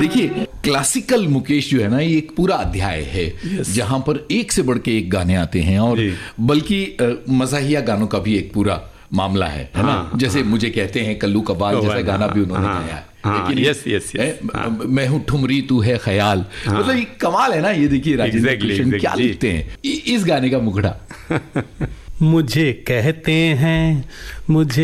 देखिए, क्लासिकल मुकेश जो है ना, ये एक पूरा अध्याय है जहां पर एक से बढ़ के एक गाने आते हैं, और बल्कि मज़ाहिया गानों का भी एक पूरा मामला है ना। जैसे मुझे कहते हैं कल्लू कबाल जैसा गाना भी उन्होंने गाया है। मैं हूँ ठुमरी तू है ख्याल, मतलब ये कमाल है ना। ये देखिए राजेंद्र कृष्ण क्या लिखते हैं इस गाने का मुखड़ा। मुझे कहते हैं, मुझे